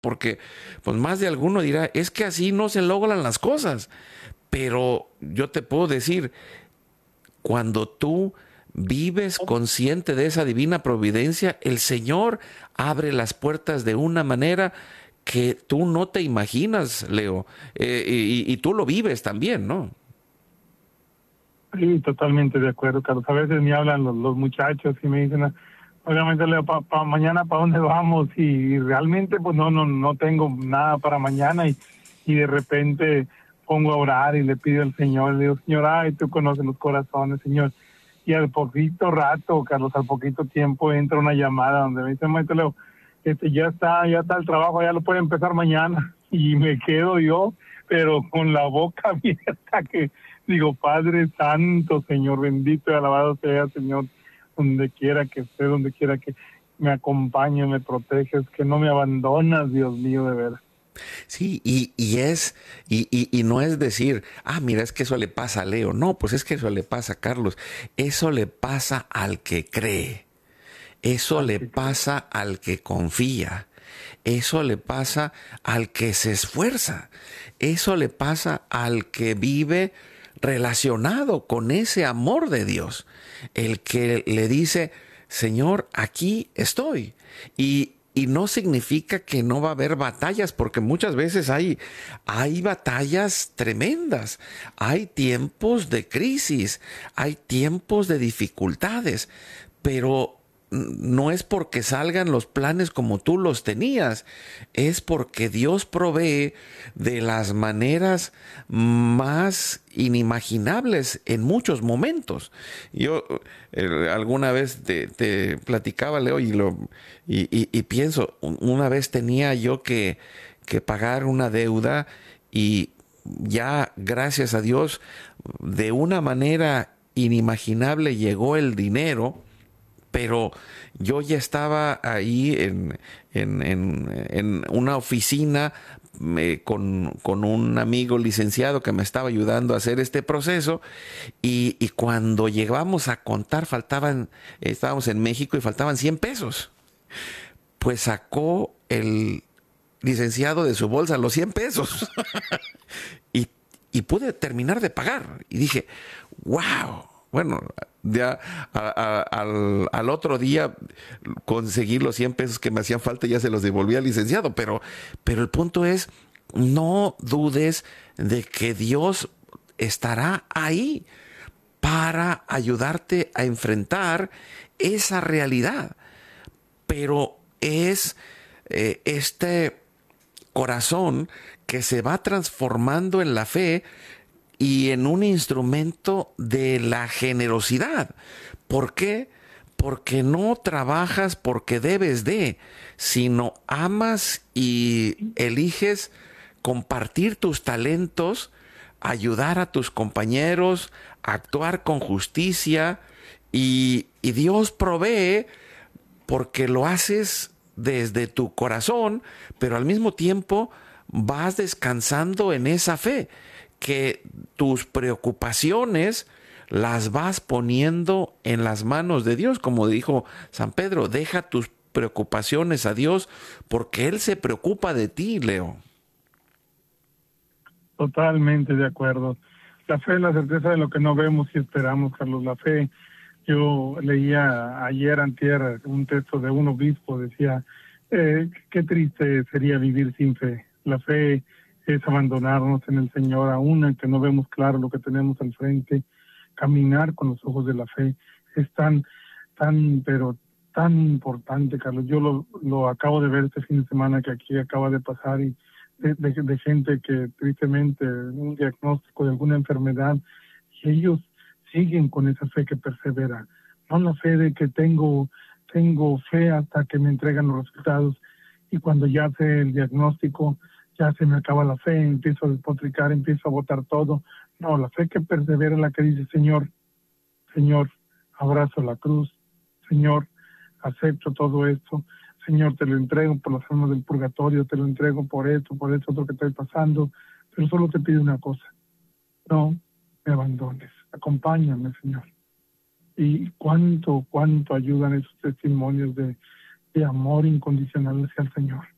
porque pues más de alguno dirá, es que así no se logran las cosas. Pero yo te puedo decir, cuando tú vives consciente de esa divina providencia, el Señor abre las puertas de una manera que tú no te imaginas, Leo. Y tú lo vives también, ¿no? Sí, totalmente de acuerdo, Carlos. A veces me hablan los muchachos y me dicen, obviamente, Leo, mañana para dónde vamos, y realmente pues no tengo nada para mañana, y de repente pongo a orar y le pido al Señor, le digo, Señor, ay, tú conoces los corazones, Señor. Y al poquito rato, Carlos, al poquito tiempo entra una llamada donde me dice, maestro Leo, ya está el trabajo, ya lo puede empezar mañana. Y me quedo yo, pero con la boca abierta, que digo, Padre Santo, Señor, bendito y alabado sea, Señor, donde quiera que me acompañes, me proteges, que no me abandonas, Dios mío, de veras. Sí, y no es decir, mira, es que eso le pasa a Leo. No, pues es que eso le pasa a Carlos. Eso le pasa al que cree. Eso Al le que cree. pasa al que confía. Eso le pasa al que se esfuerza. Eso le pasa al que vive relacionado con ese amor de Dios. El que le dice, Señor, aquí estoy. Y no significa que no va a haber batallas, porque muchas veces hay batallas tremendas, hay tiempos de crisis, hay tiempos de dificultades, pero no es porque salgan los planes como tú los tenías, es porque Dios provee de las maneras más inimaginables en muchos momentos. Yo alguna vez te platicaba, Leo, y pienso, una vez tenía yo que pagar una deuda y ya, gracias a Dios, de una manera inimaginable llegó el dinero, pero yo ya estaba ahí en una oficina con un amigo licenciado que me estaba ayudando a hacer este proceso, y cuando llegamos a contar, estábamos en México y faltaban 100 pesos. Pues sacó el licenciado de su bolsa los 100 pesos y, y pude terminar de pagar. Y dije, wow. Bueno, ya al otro día conseguí los 100 pesos que me hacían falta y ya se los devolví al licenciado. Pero el punto es, no dudes de que Dios estará ahí para ayudarte a enfrentar esa realidad. Pero es este corazón que se va transformando en la fe y en un instrumento de la generosidad. ¿Por qué? Porque no trabajas porque debes de, sino amas y eliges compartir tus talentos, ayudar a tus compañeros, actuar con justicia, y Dios provee porque lo haces desde tu corazón, pero al mismo tiempo vas descansando en esa fe, que tus preocupaciones las vas poniendo en las manos de Dios, como dijo San Pedro, deja tus preocupaciones a Dios porque Él se preocupa de ti, Leo. Totalmente de acuerdo. La fe es la certeza de lo que no vemos y esperamos, Carlos. La fe, yo leía ayer, antier, un texto de un obispo, decía, qué triste sería vivir sin fe. La fe es abandonarnos en el Señor, aún en que no vemos claro lo que tenemos al frente. Caminar con los ojos de la fe es pero tan importante, Carlos. Yo lo acabo de ver este fin de semana que aquí acaba de pasar, y de gente que tristemente un diagnóstico de alguna enfermedad, y ellos siguen con esa fe que persevera, no la fe de que tengo fe hasta que me entregan los resultados, y cuando ya sé el diagnóstico ya se me acaba la fe, empiezo a despotricar, empiezo a botar todo. No, la fe que persevera es la que dice, Señor, abrazo la cruz, Señor, acepto todo esto, Señor, te lo entrego por las almas del purgatorio, te lo entrego por esto otro que estoy pasando, pero solo te pido una cosa, no me abandones, acompáñame, Señor. Y cuánto ayudan esos testimonios de amor incondicional hacia el Señor.